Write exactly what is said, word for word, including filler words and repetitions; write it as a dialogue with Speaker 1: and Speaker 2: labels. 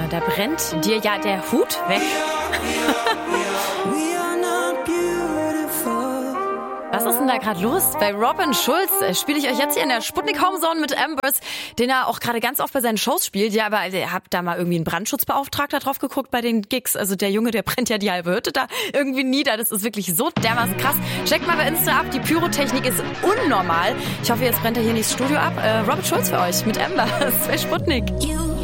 Speaker 1: da brennt dir ja der Hut weg. Was ist denn da gerade los? Bei Robin Schulz spiele ich euch jetzt hier in der Sputnik Homezone mit Ambers, den er auch gerade ganz oft bei seinen Shows spielt. Ja, aber ihr habt da mal irgendwie einen Brandschutzbeauftragter drauf geguckt bei den Gigs. Also der Junge, der brennt ja die halbe Hütte da irgendwie nieder. Das ist wirklich so dermaßen krass. Checkt mal bei Insta ab, die Pyrotechnik ist unnormal. Ich hoffe, jetzt brennt er hier nicht das Studio ab. Äh, Robin Schulz für euch mit Ambers bei Sputnik.